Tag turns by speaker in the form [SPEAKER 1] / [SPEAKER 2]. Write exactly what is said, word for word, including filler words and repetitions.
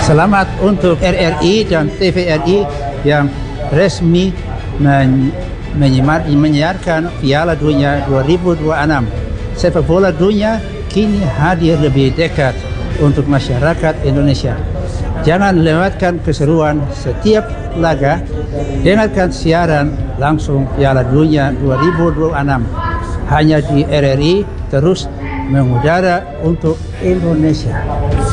[SPEAKER 1] Selamat untuk R R I dan T V R I yang resmi men menyiarkan Piala Dunia dua ribu dua puluh enam. Sepak bola dunia kini hadir lebih dekat untuk masyarakat Indonesia. Jangan lewatkan keseruan setiap laga. Dengarkan siaran langsung Piala Dunia dua ribu dua puluh enam hanya di R R I, terus mengudara untuk Indonesia.